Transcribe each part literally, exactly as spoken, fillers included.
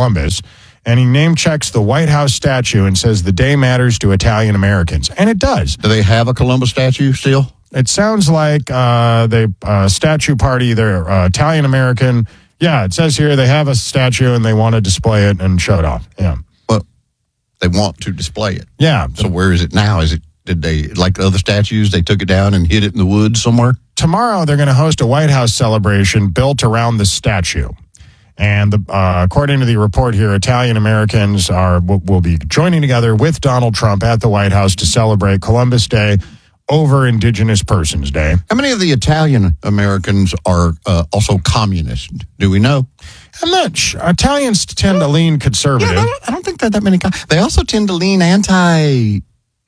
Columbus. And he name checks the White House statue and says the day matters to Italian Americans. And it does. Do they have a Columbus statue still? It sounds like uh, the uh, statue party, they're uh, Italian American. Yeah, it says here they have a statue and they want to display it and show it off. Yeah. Well, they want to display it. Yeah. So where is it now? Is it, did they, like the other statues, they took it down and hid it in the woods somewhere? Tomorrow they're going to host a White House celebration built around the statue. And the, uh, according to the report here, Italian Americans are will, will be joining together with Donald Trump at the White House to celebrate Columbus Day over Indigenous Persons Day. How many of the Italian Americans are uh, also communist? Do we know? I'm not sure. Italians tend to lean conservative. Yeah, I, don't, I don't think there are that many. Com- they also tend to lean anti-Muslim.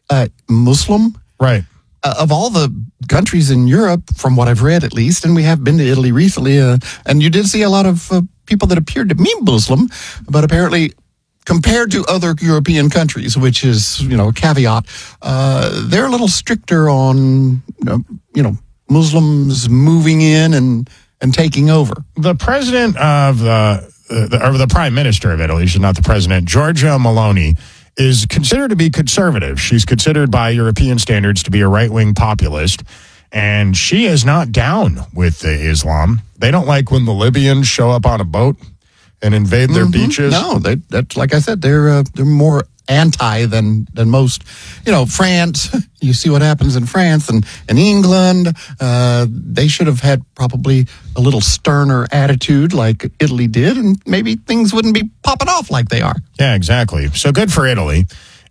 Uh, right. Uh, of all the countries in Europe, from what I've read at least, and we have been to Italy recently, uh, and you did see a lot of uh, people that appeared to be Muslim, but apparently compared to other European countries, which is, you know, a caveat, uh, they're a little stricter on, you know, you know, Muslims moving in and, and taking over. The president of the, the, or the prime minister of Italy, she's not the president, Giorgia Meloni, is considered to be conservative. She's considered by European standards to be a right-wing populist, and she is not down with uh, Islam. They don't like when the Libyans show up on a boat and invade their mm-hmm. beaches. No, they, that's like I said, they're uh, they're more anti than than most. You know, France. You see what happens in France and and England. Uh, they should have had probably a little sterner attitude, like Italy did, and maybe things wouldn't be popping off like they are. Yeah, exactly. So good for Italy.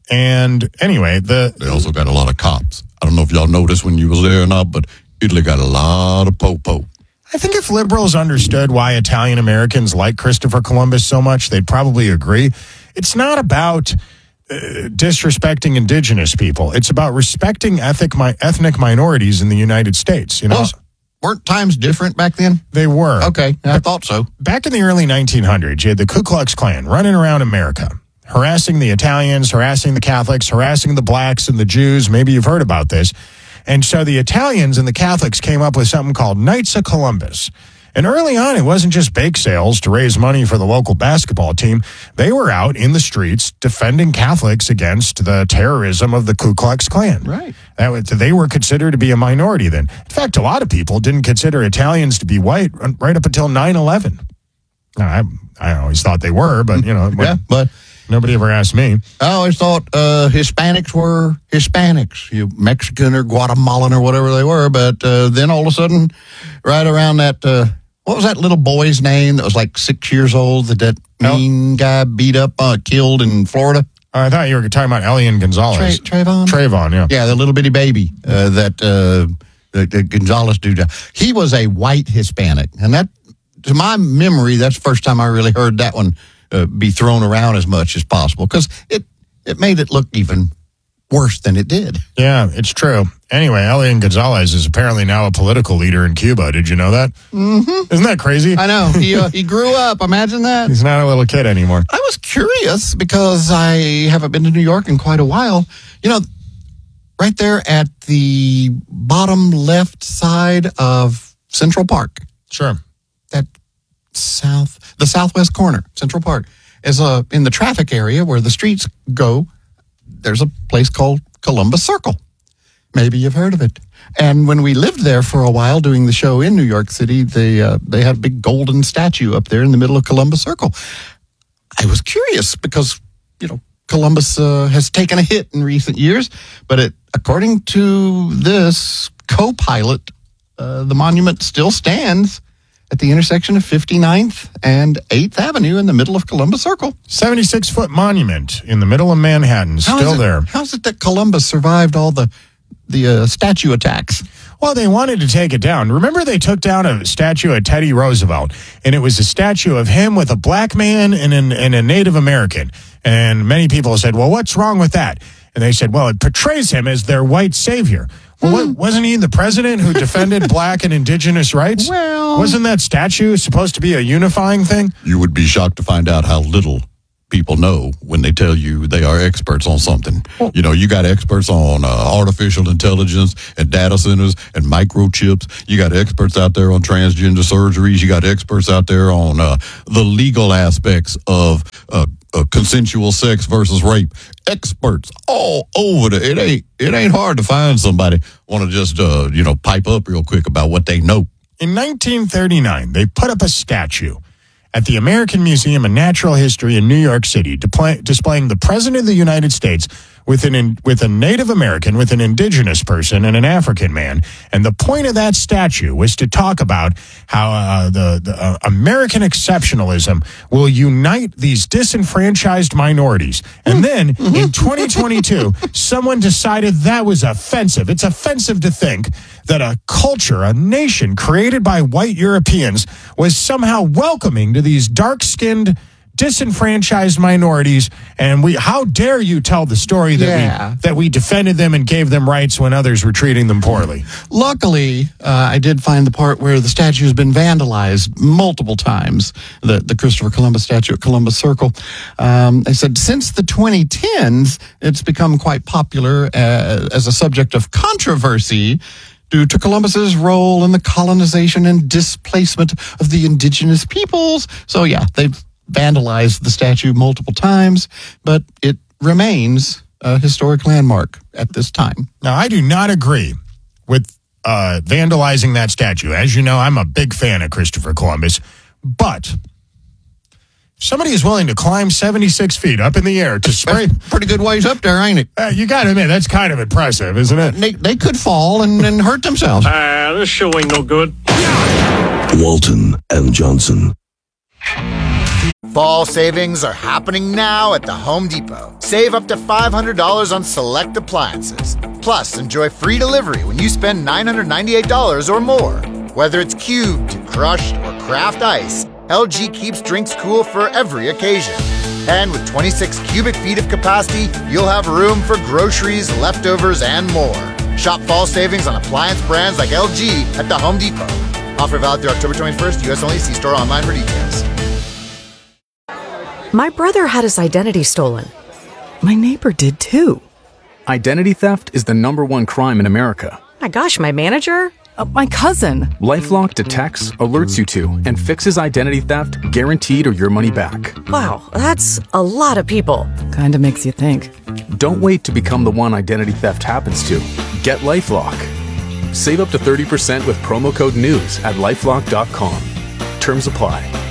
And anyway, the they also got a lot of cops. I don't know if y'all noticed when you was there or not, but Italy got a lot of po-po. I think if liberals understood why Italian Americans like Christopher Columbus so much, they'd probably agree. It's not about uh, disrespecting indigenous people. It's about respecting ethnic, mi- ethnic minorities in the United States. You know, well, weren't times different back then? They were. Okay, I thought so. Back in the early nineteen hundreds, you had the Ku Klux Klan running around America, harassing the Italians, harassing the Catholics, harassing the blacks and the Jews. Maybe you've heard about this. And so the Italians and the Catholics came up with something called Knights of Columbus. And early on, it wasn't just bake sales to raise money for the local basketball team. They were out in the streets defending Catholics against the terrorism of the Ku Klux Klan. Right. That was, they were considered to be a minority then. In fact, a lot of people didn't consider Italians to be white right up until nine eleven. I, I always thought they were, but, you know. Yeah, but nobody ever asked me. I always thought uh, Hispanics were Hispanics, you Mexican or Guatemalan or whatever they were. But uh, then all of a sudden, right around that, uh, what was that little boy's name that was like six years old that that mean guy beat up, uh, killed in Florida? I thought you were talking about Elian Gonzalez. Tra- Trayvon? Trayvon, yeah. Yeah, the little bitty baby uh, that uh, the, the Gonzalez dude. He was a white Hispanic. And that, to my memory, that's the first time I really heard that one Uh, be thrown around as much as possible, because it, it made it look even worse than it did. Yeah, it's true. Anyway, Elian Gonzalez is apparently now a political leader in Cuba. Did you know that? Mm-hmm. Isn't that crazy? I know. He uh, he grew up. Imagine that. He's not a little kid anymore. I was curious because I haven't been to New York in quite a while. You know, right there at the bottom left side of Central Park. Sure. That south, the southwest corner, Central Park, is a in the traffic area where the streets go. There's a place called Columbus Circle. Maybe you've heard of it. And when we lived there for a while doing the show in New York City, they uh, they had a big golden statue up there in the middle of Columbus Circle. I was curious because, you know, Columbus uh, has taken a hit in recent years, but it, according to this co-pilot, uh, the monument still stands at the intersection of fifty-ninth and eighth Avenue in the middle of Columbus Circle. seventy-six foot monument in the middle of Manhattan, How still is it, there. How's it that Columbus survived all the the uh, statue attacks? Well, they wanted to take it down. Remember, they took down a statue of Teddy Roosevelt, and it was a statue of him with a black man and, an, and a Native American. And many people said, well, what's wrong with that? And they said, well, it portrays him as their white savior. Well, what, wasn't he the president who defended black and indigenous rights? Well, wasn't that statue supposed to be a unifying thing? You would be shocked to find out how little people know when they tell you they are experts on something. Well, you know, you got experts on uh, artificial intelligence and data centers and microchips. You got experts out there on transgender surgeries. You got experts out there on uh, the legal aspects of consensual sex versus rape. Experts all over the. It ain't it ain't hard to find somebody want to just uh, you know pipe up real quick about what they know. In nineteen thirty-nine, they put up a statue at the American Museum of Natural History in New York City, display, displaying the President of the United States with an with a Native American, with an indigenous person, and an African man. And the point of that statue was to talk about how uh, the, the uh, American exceptionalism will unite these disenfranchised minorities. And then in twenty twenty-two, someone decided that was offensive. It's offensive to think that a culture, a nation created by white Europeans was somehow welcoming to these dark-skinned disenfranchised minorities, and we how dare you tell the story that Yeah. we that we defended them and gave them rights when others were treating them poorly. Luckily, uh, I did find the part where the statue has been vandalized multiple times, the, the Christopher Columbus statue at Columbus Circle. Um, they said since the twenty tens, it's become quite popular uh, as a subject of controversy due to Columbus's role in the colonization and displacement of the indigenous peoples. So yeah, they've vandalized the statue multiple times, but it remains a historic landmark at this time. Now, I do not agree with uh, vandalizing that statue. As you know, I'm a big fan of Christopher Columbus, but if somebody is willing to climb seventy-six feet up in the air to spray, Pretty good ways up there, ain't it? uh, you got to admit, that's kind of impressive, isn't it? They, they could fall and, and hurt themselves. Ah, this show ain't no good. Walton and Johnson. Fall savings are happening now at the Home Depot. Save up to five hundred dollars on select appliances. Plus, enjoy free delivery when you spend nine hundred ninety-eight dollars or more. Whether it's cubed, crushed, or craft ice, L G keeps drinks cool for every occasion. And with twenty-six cubic feet of capacity, you'll have room for groceries, leftovers, and more. Shop fall savings on appliance brands like L G at the Home Depot. Offer valid through October twenty-first, U S only. See store online for details. My brother had his identity stolen. My neighbor did too. Identity theft is the number one crime in America. My gosh, my manager? Uh, my cousin. LifeLock detects, alerts you to, and fixes identity theft guaranteed or your money back. Wow, that's a lot of people. Kinda makes you think. Don't wait to become the one identity theft happens to. Get LifeLock. Save up to thirty percent with promo code NEWS at lifelock dot com. Terms apply.